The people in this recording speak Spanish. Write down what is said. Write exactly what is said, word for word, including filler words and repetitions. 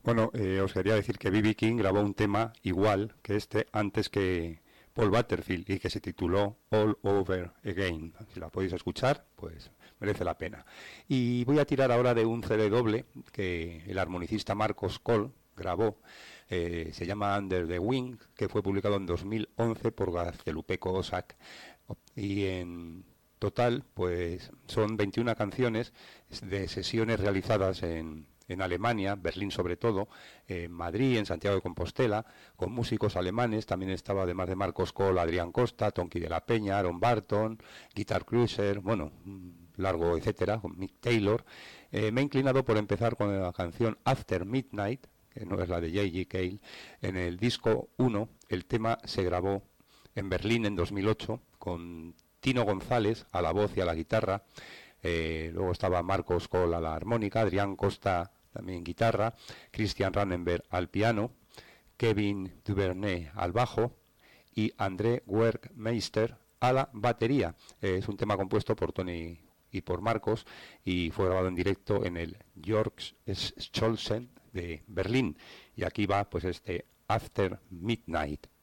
Bueno, eh, os quería decir que B B King grabó un tema igual que este antes que Paul Butterfield y que se tituló All Over Again. Si la podéis escuchar, pues merece la pena. Y voy a tirar ahora de un C D doble que el armonicista Marcos Cole grabó. Eh, se llama Under the Wing, que fue publicado en dos mil once por Gaztelupeco Osak. Y en total, pues son veintiuna canciones de sesiones realizadas en en Alemania, Berlín sobre todo, en Madrid, en Santiago de Compostela, con músicos alemanes. También estaba, además de Marcos Cole, Adrián Costa, Tonky de la Peña, Aaron Barton, Guitar Cruiser, bueno, largo etcétera, con Mick Taylor. Eh, me he inclinado por empezar con la canción After Midnight, que no es la de J G Cale. En el disco uno, el tema se grabó en Berlín en dos mil ocho, con Tino González a la voz y a la guitarra. Eh, luego estaba Marcos Cole a la armónica, Adrián Costa también guitarra, Christian Rannenberg al piano, Kevin Duvernay al bajo y André Werkmeister a la batería. Eh, es un tema compuesto por Tony y por Marcos y fue grabado en directo en el Georgscholzen de Berlín. Y aquí va pues este After Midnight.